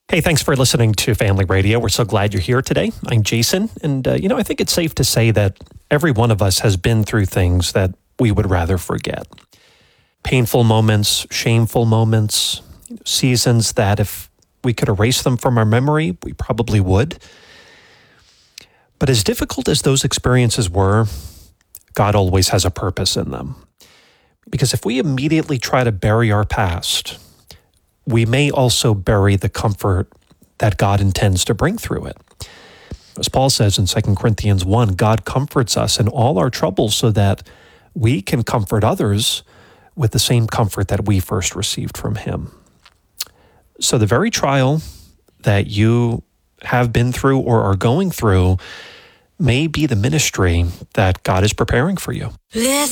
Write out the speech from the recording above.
Hey, thanks for listening to Family Radio. We're so glad you're here today. I'm Jason, and I think it's safe to say that every one of us has been through things that we would rather forget. Painful moments, shameful moments, seasons that if we could erase them from our memory, we probably would. But as difficult as those experiences were, God always has a purpose in them. Because if we immediately try to bury our past, we may also bury the comfort that God intends to bring through it. As Paul says in 2 Corinthians 1, God comforts us in all our troubles so that we can comfort others with the same comfort that we first received from Him. So the very trial that you have been through or are going through may be the ministry that God is preparing for you.